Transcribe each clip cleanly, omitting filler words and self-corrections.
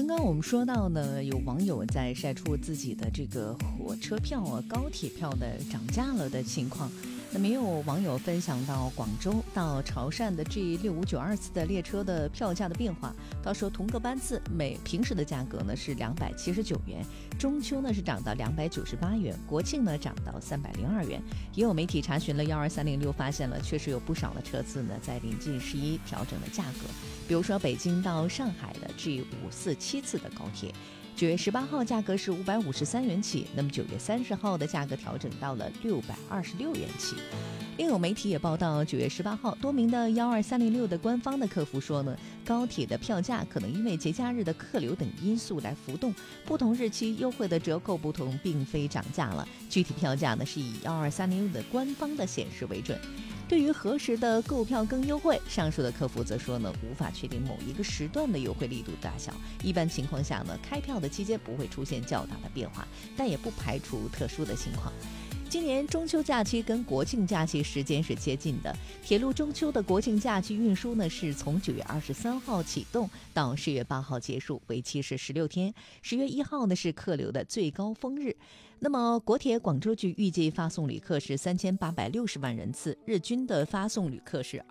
刚刚我们说到呢，有网友在晒出自己的这个火车票高铁票的涨价了的情况。那么也有网友分享到广州到潮汕的 G6592 次的列车的票价的变化，到时候同个班次平时的价格呢是279元，中秋呢是涨到298元，国庆呢涨到302元。也有媒体查询了12306，发现了确实有不少的车次呢在临近11调整了价格。比如说北京到上海的 G547 次的高铁，9月18号价格是553元起，那么9月30号的价格调整到了626元起。另有媒体也报道，9月18号，多名的12306的官方的客服说呢，高铁的票价可能因为节假日的客流等因素来浮动，不同日期优惠的折扣不同，并非涨价了。具体票价呢是以12306的官方的显示为准。对于何时的购票更优惠，上述的客服则说呢，无法确定某一个时段的优惠力度大小。一般情况下呢，开票的期间不会出现较大的变化，但也不排除特殊的情况。今年中秋假期跟国庆假期时间是接近的，铁路中秋的国庆假期运输呢是从9月23号启动到10月8号结束，为期是16天。10月1号呢是客流的最高峰日。那么国铁广州局预计发送旅客是3860万人次，日均的发送旅客是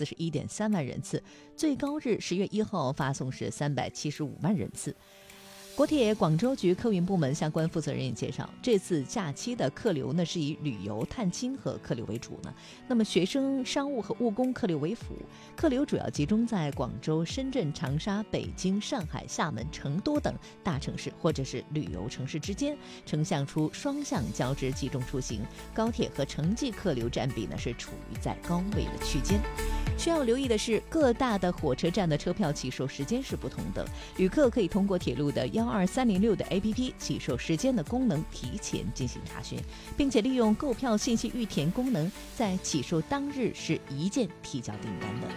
241.3万人次，最高日10月1号发送是375万人次。国铁广州局客运部门相关负责人也介绍，这次假期的客流呢是以旅游、探亲和客流为主呢。那么学生、商务和务工客流为辅，客流主要集中在广州、深圳、长沙、北京、上海、厦门、成都等大城市或者是旅游城市之间，呈现出双向交织集中出行。高铁和城际客流占比呢是处于在高位的区间。需要留意的是，各大的火车站的车票起售时间是不同的，旅客可以通过铁路的12306的 APP 起售时间的功能提前进行查询，并且利用购票信息预填功能，在起售当日是一键提交订单的。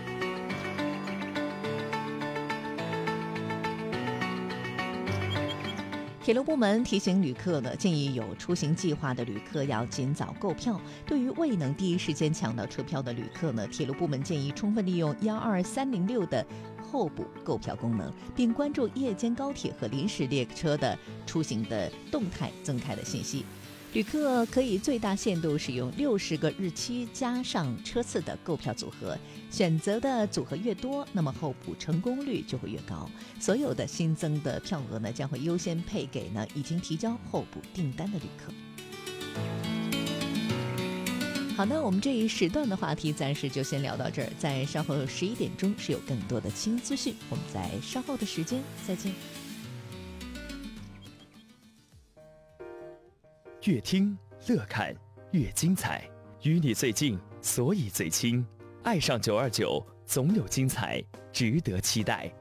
铁路部门提醒旅客呢，建议有出行计划的旅客要尽早购票。对于未能第一时间抢到车票的旅客呢，铁路部门建议充分利用12306的候补购票功能，并关注夜间高铁和临时列车的出行的动态增开的信息。旅客可以最大限度使用60个日期加上车次的购票组合，选择的组合越多，那么候补成功率就会越高。所有的新增的票额呢，将会优先配给呢已经提交候补订单的旅客。好的，我们这一时段的话题暂时就先聊到这儿，在稍后11点钟是有更多的新资讯，我们在稍后的时间再见。 越听乐看越精彩，与你最近，所以最亲。爱上929，总有精彩值得期待。